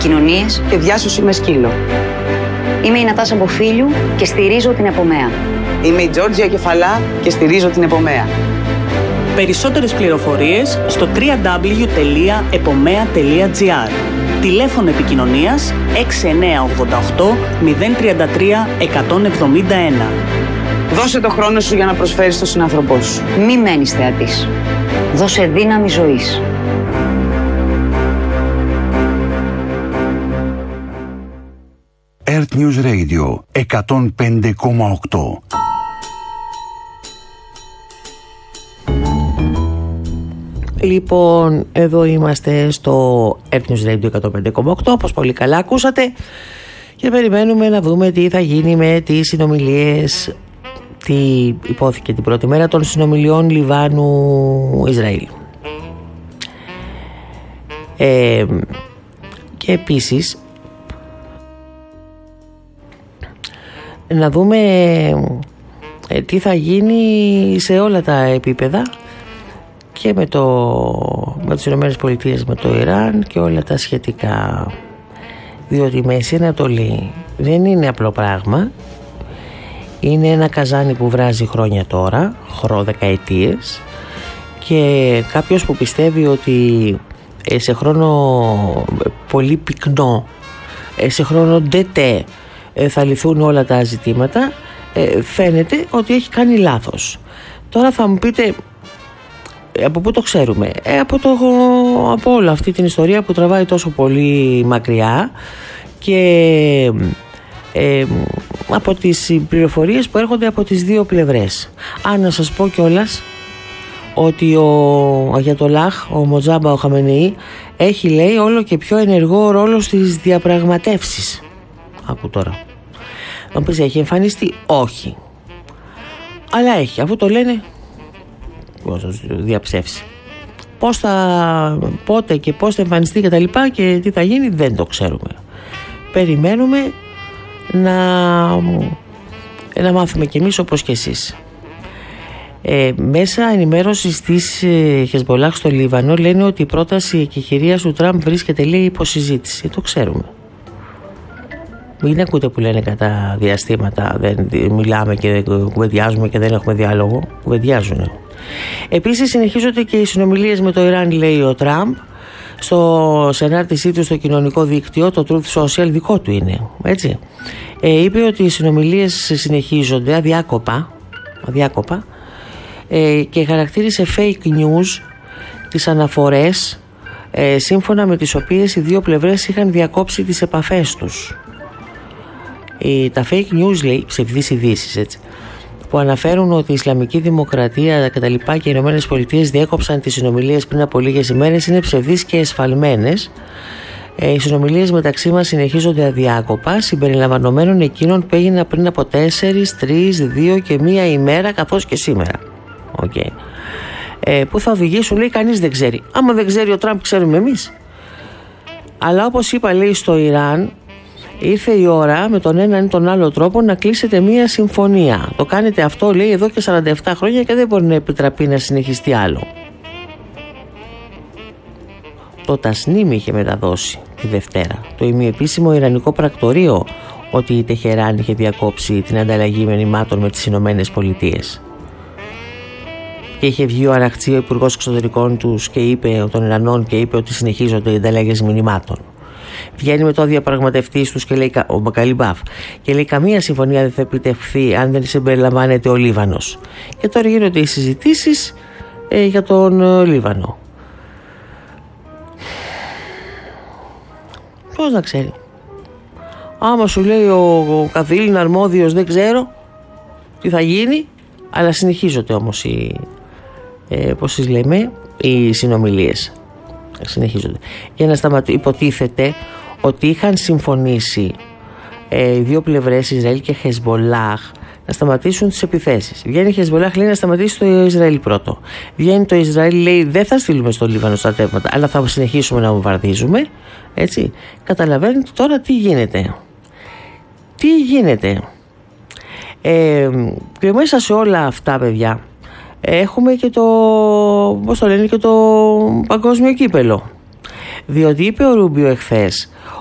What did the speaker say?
επικοινωνίες και διάσωση με σκύλο. Είμαι η Νατάσα Μποφίλιου και στηρίζω την Επομέα. Είμαι η Τζόρτζια Κεφαλά και στηρίζω την Επομέα. Περισσότερες πληροφορίες στο www.epomea.gr. Τηλέφωνο επικοινωνίας 6988 033 171. Δώσε το χρόνο σου για να προσφέρεις στον συνάνθρωπό σου. Μη μένεις θεατής. Δώσε δύναμη ζωής. Earth News Radio 105,8. Λοιπόν, εδώ είμαστε στο Earth News Radio 105,8, όπως πολύ καλά ακούσατε, και περιμένουμε να δούμε τι θα γίνει με τις συνομιλίες. Τι υπόθηκε την πρώτη μέρα των συνομιλιών Λιβάνου-Ισραήλ. Και επίσης να δούμε τι θα γίνει σε όλα τα επίπεδα και με τις Ηνωμένες Πολιτείες, με το Ιράν και όλα τα σχετικά, διότι η Μέση Ανατολή δεν είναι απλό πράγμα. Είναι ένα καζάνι που βράζει χρόνια τώρα, δεκαετίες, και κάποιος που πιστεύει ότι σε χρόνο πολύ πυκνό, σε χρόνο ντετέ θα λυθούν όλα τα ζητήματα, φαίνεται ότι έχει κάνει λάθος. Τώρα θα μου πείτε, από πού το ξέρουμε? Από όλη αυτή την ιστορία που τραβάει τόσο πολύ μακριά και από τις πληροφορίες που έρχονται από τις δύο πλευρές. Αν να σας πω κιόλας ότι ο Αγιατολάχ, ο Μοτζάμπα, ο Χαμενεή, έχει, λέει, όλο και πιο ενεργό ρόλο στις διαπραγματεύσεις. Άκου τώρα. Να πεις, έχει εμφανιστεί? Όχι. Αλλά έχει, αφού το λένε, πώς θα διαψεύσει? Πότε και πώς θα εμφανιστεί και τα λοιπά και τι θα γίνει, δεν το ξέρουμε. Περιμένουμε να μάθουμε κι εμείς όπως κι εσείς. Μέσα ενημέρωσης της Χεσμπολάχ στο Λίβανο λένε ότι η πρόταση εκεχηρίας του Τραμπ βρίσκεται, λέει, υποσυζήτηση. Το ξέρουμε. Μην ακούτε που λένε κατά διαστήματα δεν μιλάμε και δεν κουβεντιάζουμε και δεν έχουμε διάλογο. Κουβεντιάζουν. Επίσης συνεχίζονται και οι συνομιλίες με το Ιράν, λέει ο Τραμπ, σε ανάρτησή του στο κοινωνικό δίκτυο, το Truth Social, δικό του είναι, έτσι. Είπε ότι οι συνομιλίες συνεχίζονται αδιάκοπα και χαρακτήρισε fake news τις αναφορές σύμφωνα με τις οποίες οι δύο πλευρές είχαν διακόψει τις επαφές τους. Τα fake news, λέει, ψευδείς ειδήσεις, έτσι, που αναφέρουν ότι η Ισλαμική Δημοκρατία και τα λοιπά και οι Ηνωμένες Πολιτείες διέκοψαν τις συνομιλίες πριν από λίγες ημέρες, είναι ψευδείς και εσφαλμένες. Οι συνομιλίες μεταξύ μας συνεχίζονται αδιάκοπα, συμπεριλαμβανομένων εκείνων που έγιναν πριν από 4, 3, 2 και 1 ημέρα, καθώς και σήμερα. Okay. Που θα οδηγήσουν, λέει, κανείς δεν ξέρει. Άμα δεν ξέρει ο Τραμπ, ξέρουμε εμείς. Αλλά όπως είπα, λέει, στο Ιράν ήρθε η ώρα με τον έναν ή τον άλλο τρόπο να κλείσετε μία συμφωνία. Το κάνετε αυτό, λέει, εδώ και 47 χρόνια και δεν μπορεί να επιτραπεί να συνεχιστεί άλλο. Το Τασνίμ είχε μεταδώσει τη Δευτέρα, το ημιεπίσημο ιρανικό πρακτορείο, ότι η Τεχεράν είχε διακόψει την ανταλλαγή μηνυμάτων με τις Ηνωμένες Πολιτείες. Και είχε βγει ο Αραχτσί, ο υπουργός εξωτερικών τους, και είπε, των Ιρανών, και είπε ότι συνεχίζονται οι ανταλλαγές μηνυμάτων. Βγαίνει μετά ο διαπραγματευτής τους και λέει, ο Μπακαλιμπάφ, και λέει, καμία συμφωνία δεν θα επιτευχθεί αν δεν συμπεριλαμβάνεται ο Λίβανος. Και τώρα γίνονται οι συζητήσεις για τον Λίβανο. Πώς να ξέρει? Άμα σου λέει ο καθήλυνα αρμόδιος, δεν ξέρω τι θα γίνει, αλλά συνεχίζονται όμως πώς τις λέμε, οι συνομιλίες. Συνεχίζονται. Για να υποτίθεται ότι είχαν συμφωνήσει οι δύο πλευρές, Ισραήλ και Χεσμπολάχ, να σταματήσουν τις επιθέσεις. Βγαίνει η Χεσμπολάχ, λέει, να σταματήσει το Ισραήλ πρώτο. Βγαίνει το Ισραήλ, λέει, δεν θα στείλουμε στο Λίβανο στρατεύματα, αλλά θα συνεχίσουμε να βομβαρδίζουμε. Έτσι. Καταλαβαίνετε τώρα τι γίνεται. Τι γίνεται. Και μέσα σε όλα αυτά, παιδιά, έχουμε και το παγκόσμιο κύπελο. Διότι είπε ο Ρούμπιο εχθές